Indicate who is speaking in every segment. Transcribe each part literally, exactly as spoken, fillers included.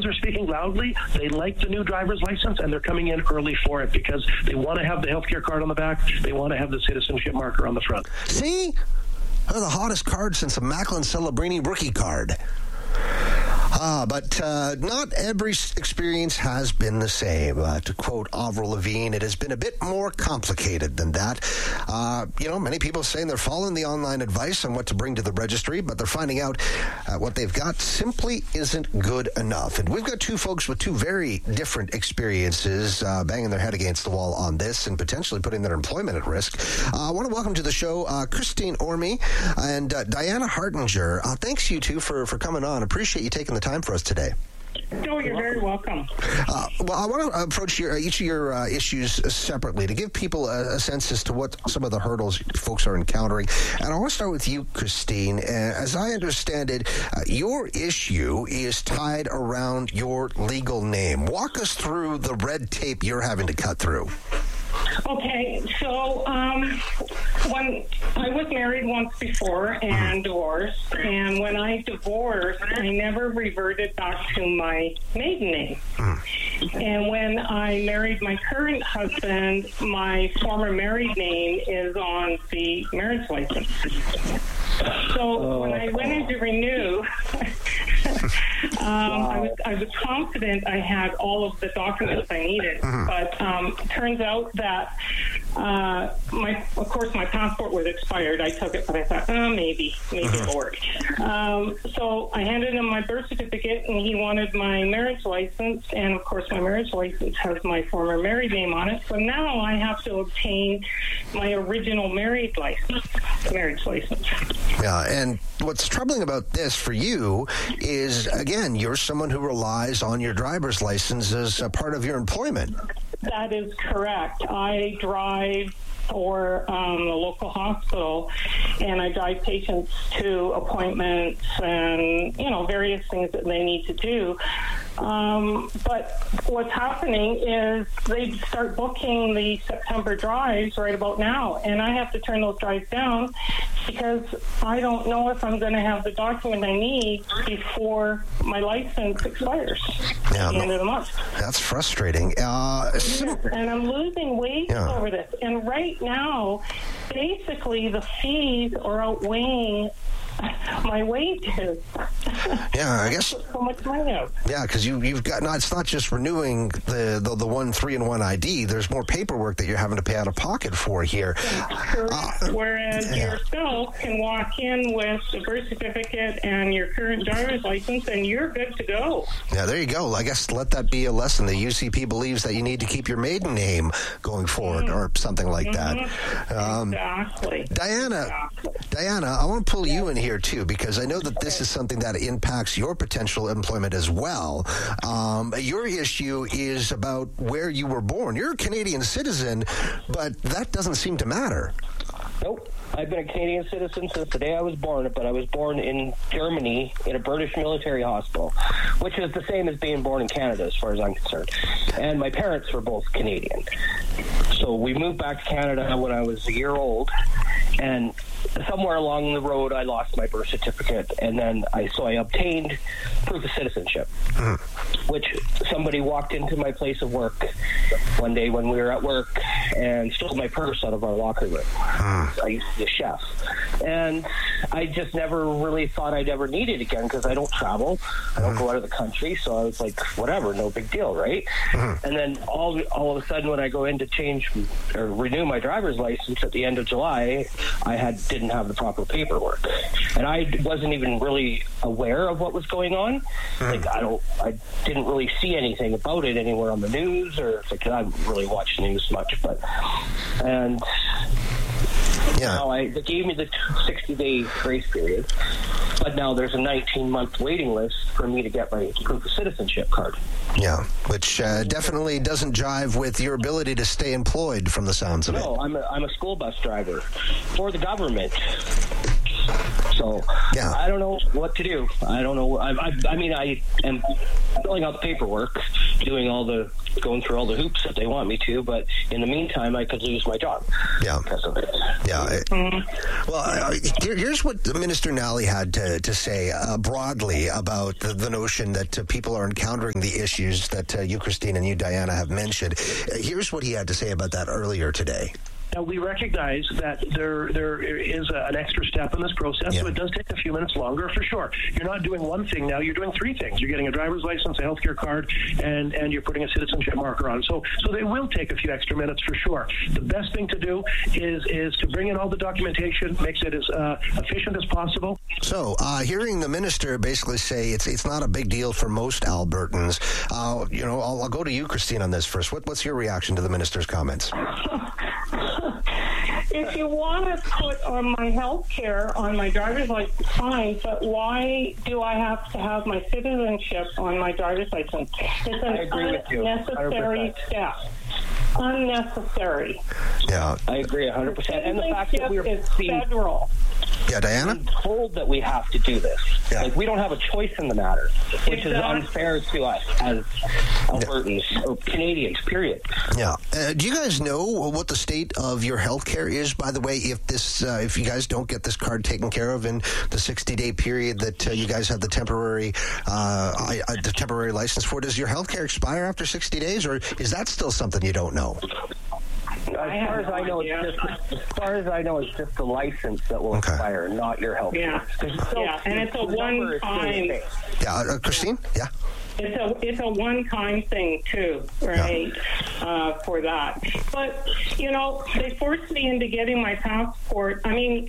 Speaker 1: are speaking loudly. They like the new driver's license, and they're coming in early for it because they want to have the healthcare card on the back. They want to have the citizenship marker on the front.
Speaker 2: See? They're the hottest card since the Macklin Celebrini rookie card. Ah, but uh, not every experience has been the same. Uh, to quote Avril Lavigne, it has been a bit more complicated than that. Uh, you know, many people saying they're following the online advice on what to bring to the registry, but they're finding out uh, what they've got simply isn't good enough. And we've got two folks with two very different experiences uh, banging their head against the wall on this and potentially putting their employment at risk. Uh, I want to welcome to the show uh, Christine Orme and uh, Diana Hartinger. Uh, thanks, you two, for, for coming on. Appreciate you taking the time for us today.
Speaker 3: No, you're very welcome.
Speaker 2: Uh, well, I want to approach your, each of your uh, issues separately to give people a, a sense as to what some of the hurdles folks are encountering. And I want to start with you, Christine. Uh, as I understand it, uh, your issue is tied around your legal name. Walk us through the red tape you're having to cut through.
Speaker 3: Okay, so um, when I was married once before and divorced, and when I divorced, I never reverted back to my maiden name. And when I married my current husband, my former married name is on the marriage license. So when I went in to renew, um, wow. I was I was confident I had all of the documents I needed, mm-hmm. but um, it turns out that uh, my of course my passport was expired. I took it, but I thought, oh, maybe maybe mm-hmm. it'll work. Um, so I handed him my birth certificate, and he wanted my marriage license, and of course my marriage license has my former married name on it. So now I have to obtain my original married license, marriage license.
Speaker 2: Yeah, and what's troubling about this for you is, again, you're someone who relies on your driver's license as a part of your employment.
Speaker 3: That is correct. I drive for um, a local hospital, and I drive patients to appointments and, you know, various things that they need to do. Um, but what's happening is they start booking the September drives right about now, and I have to turn those drives down because I don't know if I'm going to have the document I need before my license expires
Speaker 2: yeah,
Speaker 3: at the
Speaker 2: no,
Speaker 3: end of the month.
Speaker 2: That's frustrating. Uh,
Speaker 3: yes, and I'm losing wages yeah. over this. And right now, basically, the fees are outweighing my wages.
Speaker 2: Yeah, I guess.
Speaker 3: So much money out.
Speaker 2: Yeah, because you, you've got, not, it's not just renewing the, the, the one, three, and one I D. There's more paperwork that you're having to pay out of pocket for here.
Speaker 3: Uh, Whereas yeah. yourself can walk in with the birth certificate and your current driver's license, and you're good to go.
Speaker 2: Yeah, there you go. I guess let that be a lesson. The U C P believes that you need to keep your maiden name going forward, mm-hmm. or something like
Speaker 3: mm-hmm.
Speaker 2: that. Um,
Speaker 3: exactly.
Speaker 2: Diana,
Speaker 3: exactly.
Speaker 2: Diana, I want to pull yeah. you in here too, because I know that this is something that impacts your potential employment as well. Um, your issue is about where you were born. You're a Canadian citizen, but that doesn't seem to matter.
Speaker 4: Nope. I've been a Canadian citizen since the day I was born, but I was born in Germany in a British military hospital, which is the same as being born in Canada as far as I'm concerned. And my parents were both Canadian. So we moved back to Canada when I was a year old, and somewhere along the road I lost my birth certificate, and then I so I obtained proof of citizenship, mm. which somebody walked into my place of work one day when we were at work and stole my purse out of our locker room. Mm. I used to be a chef, and I just never really thought I'd ever need it again because I don't travel, I don't mm. go out of the country, so I was like, whatever, no big deal, right? Mm. And then all all of a sudden when I go in to change or renew my driver's license at the end of July, I had didn't have the proper paperwork, and I wasn't even really aware of what was going on. Mm. Like I don't, I didn't really see anything about it anywhere on the news, or like I don't really watch news much, but and. Yeah. Now I, they gave me the sixty-day grace period, but now there's a nineteen-month waiting list for me to get my proof of citizenship card.
Speaker 2: Yeah, which uh, definitely doesn't jive with your ability to stay employed from the sounds of
Speaker 4: no,
Speaker 2: it.
Speaker 4: No, I'm a, I'm a school bus driver for the government. So
Speaker 2: yeah.
Speaker 4: I don't know what to do. I don't know. I, I, I mean, I am filling out the paperwork, doing all the going through all the hoops that they want me to. But in the meantime, I could lose my job.
Speaker 2: Yeah.
Speaker 4: Because of it.
Speaker 2: Yeah. Mm-hmm. Well, uh, here, here's what Minister Nally had to, to say uh, broadly about the, the notion that uh, people are encountering the issues that uh, you, Christine, and you, Diana, have mentioned. Uh, here's what he had to say about that earlier today.
Speaker 1: Now, we recognize that there there is a, an extra step in this process,
Speaker 2: yeah.
Speaker 1: so it does take a few minutes longer for sure. You're not doing one thing now, you're doing three things. You're getting a driver's license, a healthcare card, and, and you're putting a citizenship marker on. So so they will take a few extra minutes for sure. The best thing to do is is to bring in all the documentation, makes it as uh, efficient as possible.
Speaker 2: So, uh, hearing the minister basically say it's it's not a big deal for most Albertans, uh, you know, I'll, I'll go to you, Christine, on this first. What, what's your reaction to the minister's comments?
Speaker 3: If you want to put on my health care on my driver's license, fine, but why do I have to have my citizenship on my driver's license? It's an unnecessary step. Unnecessary.
Speaker 2: Yeah.
Speaker 4: I agree one hundred percent. And the fact that we're
Speaker 3: it's
Speaker 4: being
Speaker 3: federal.
Speaker 2: Yeah, Diana?
Speaker 4: told that we have to do this. Yeah. Like, we don't have a choice in the matter, which exactly. is unfair to us as Albertans yeah. or Canadians, period.
Speaker 2: Yeah. Uh, do you guys know what the state of your health care is, by the way, if this, uh, if you guys don't get this card taken care of in the sixty-day period that uh, you guys have the temporary, uh, I, I, the temporary license for? Does your health care expire after sixty days, or is that still something you don't know?
Speaker 4: As far as I know, it's just as far as I know, it's just the license that will
Speaker 2: okay.
Speaker 4: expire, not your health.
Speaker 3: Yeah,
Speaker 4: still,
Speaker 3: yeah, and it's a one-time.
Speaker 2: Yeah, uh, Christine. Yeah.
Speaker 3: It's a it's a one-time thing too, right? Yeah. Uh, for that, but you know, they forced me into getting my passport. I mean,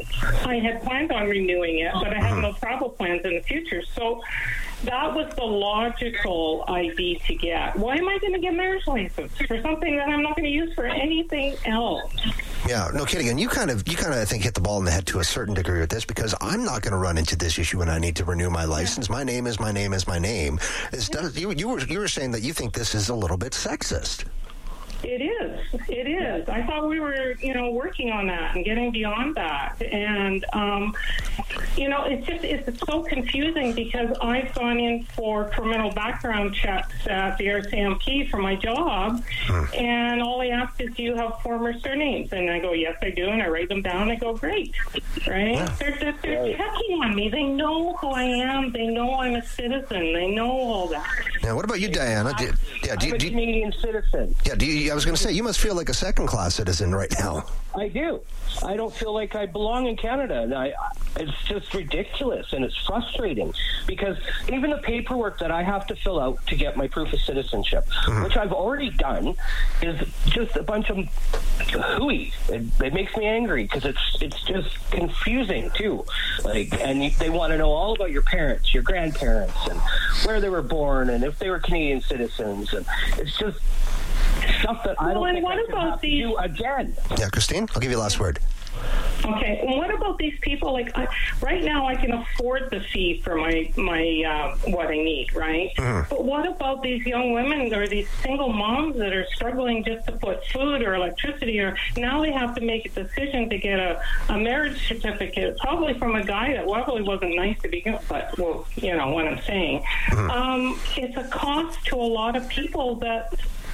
Speaker 3: I had planned on renewing it, but I have mm-hmm. no travel plans in the future, so. That was the logical I D to get. Why am I going to get a marriage license for something that I'm not going to use for anything else?
Speaker 2: Yeah, no kidding. And you kind of, you kind of, I think, hit the ball in the head to a certain degree with this, because I'm not going to run into this issue when I need to renew my license. Yeah. My name is my name is my name. It's, yeah. you, you were you were saying that you think this is a little bit sexist.
Speaker 3: It is. It is. I thought we were, you know, working on that and getting beyond that. And, um, you know, it's just, it's so confusing because I've gone in for criminal background checks at the R C M P for my job. Hmm. And all they ask is, do you have former surnames? And I go, yes, I do. And I write them down. I go, great. Right? Yeah. They're, they're, they're checking on me. They know who I am. They know I'm a citizen. They know all that.
Speaker 2: Now, what about you, Diana? Do, yeah, do,
Speaker 4: I'm a
Speaker 2: do,
Speaker 4: Canadian citizen.
Speaker 2: Yeah, do you, I was going to say, you must feel like a second-class citizen right now.
Speaker 4: I do. I don't feel like I belong in Canada. And I, it's just ridiculous, and it's frustrating because even the paperwork that I have to fill out to get my proof of citizenship, mm-hmm. which I've already done, is just a bunch of hooey. It, it makes me angry because it's it's just confusing too. Like, and you, they want to know all about your parents, your grandparents, and where they were born, and if they were Canadian citizens, and it's just stuff that I don't well, think I can have these... to do again.
Speaker 2: Yeah, Christine, I'll give you the last word.
Speaker 3: Okay, and what about these people? Like, I, right now, I can afford the fee for my my uh, what I need, right? Mm-hmm. But what about these young women or these single moms that are struggling just to put food or electricity, or now they have to make a decision to get a, a marriage certificate, probably from a guy that probably wasn't nice to begin with, but, well, you know what I'm saying. Mm-hmm. Um, it's a cost to a lot of people that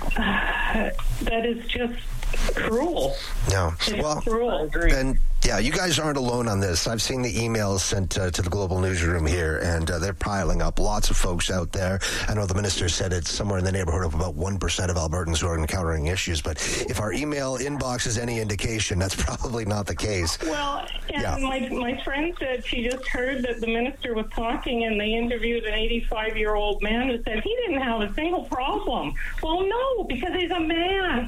Speaker 3: uh, that is just cruel.
Speaker 2: No.
Speaker 3: It's
Speaker 2: well,
Speaker 3: cruel.
Speaker 2: then, yeah, you guys aren't alone on this. I've seen the emails sent uh, to the Global Newsroom here, and uh, they're piling up. Lots of folks out there. I know the minister said it's somewhere in the neighborhood of about one percent of Albertans who are encountering issues, but if our email inbox is any indication, that's probably not the case.
Speaker 3: Well, and
Speaker 2: yeah.
Speaker 3: my, my friend said she just heard that the minister was talking, and they interviewed an eighty-five-year-old man who said he didn't have a single problem. Well, no, because he's a man.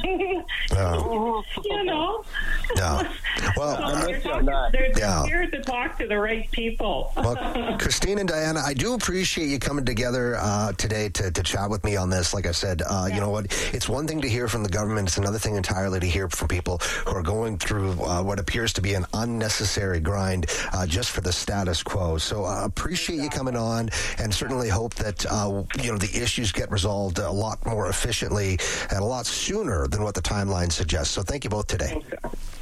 Speaker 2: Oh.
Speaker 3: You know?
Speaker 2: Yeah. Well,
Speaker 3: so they're, talking, they're, they're
Speaker 2: yeah.
Speaker 3: here to talk to the right people.
Speaker 2: Well, Christine and Diana, I do appreciate you coming together uh, today to, to chat with me on this. Like I said, uh, yeah. you know what? It's one thing to hear from the government. It's another thing entirely to hear from people who are going through uh, what appears to be an unnecessary grind uh, just for the status quo. So I uh, appreciate you coming on, and certainly hope that uh, you know the issues get resolved a lot more efficiently and a lot sooner than what the timeline suggests. So thank you both today.
Speaker 3: Okay.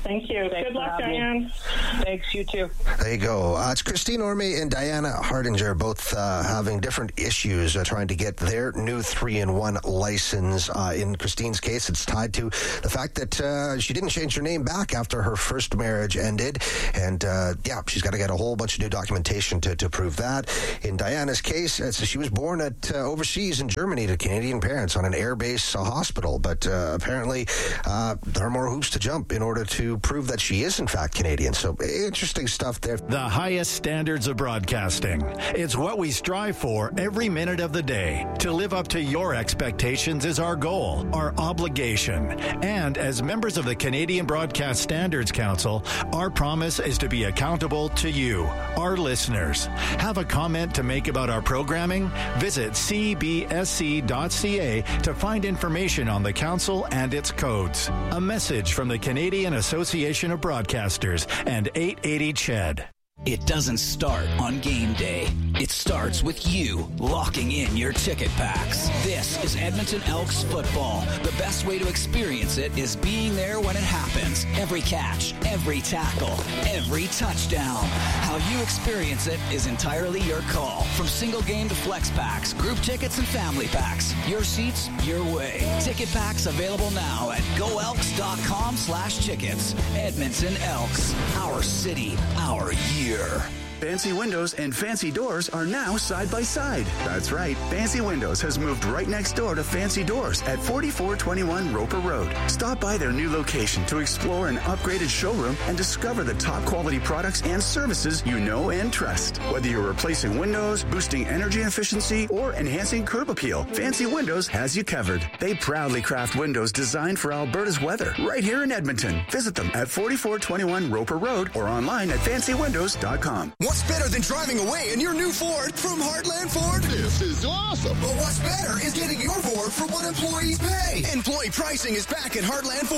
Speaker 3: Thank you.
Speaker 4: Thanks
Speaker 3: Good luck,
Speaker 4: for having
Speaker 3: Diane.
Speaker 4: me. Thanks, you too.
Speaker 2: There you go. Uh, it's Christine Orme and Diana Hardinger, both uh, having different issues uh, trying to get their new three in one license. Uh, in Christine's case, it's tied to the fact that uh, she didn't change her name back after her first marriage ended. And, uh, yeah, she's got to get a whole bunch of new documentation to, to prove that. In Diana's case, it's, she was born at uh, overseas in Germany to Canadian parents on an airbase uh, hospital. But uh, apparently uh, there are more hoops to jump in order to prove that she is, in fact, Canadian. So interesting stuff there.
Speaker 5: The highest standards of broadcasting. It's what we strive for every minute of the day. To live up to your expectations is our goal, our obligation. And as members of the Canadian Broadcast Standards Council, our promise is to be accountable to you, our listeners. Have a comment to make about our programming? Visit c b s c dot c a to find information on the council and its codes. A message from the Canadian Association of Broadcasters and eight eighty C H E D.
Speaker 6: It doesn't start on game day. It starts with you locking in your ticket packs. This is Edmonton Elks football. The best way to experience it is being there when it happens. Every catch, every tackle, every touchdown. How you experience it is entirely your call. From single game to flex packs, group tickets and family packs. Your seats, your way. Ticket packs available now at go elks dot com slash tickets. Edmonton Elks. Our city, our year.
Speaker 7: Fancy Windows and Fancy Doors are now side by side. That's right. Fancy Windows has moved right next door to Fancy Doors at forty-four twenty-one Roper Road. Stop by their new location to explore an upgraded showroom and discover the top quality products and services you know and trust. Whether you're replacing windows, boosting energy efficiency, or enhancing curb appeal, Fancy Windows has you covered. They proudly craft windows designed for Alberta's weather right here in Edmonton. Visit them at forty-four twenty-one Roper Road or online at fancy windows dot com.
Speaker 8: What's better than driving away in your new Ford from Heartland Ford?
Speaker 9: This is awesome.
Speaker 8: But what's better is getting your Ford for what employees pay. Employee pricing is back at Heartland Ford.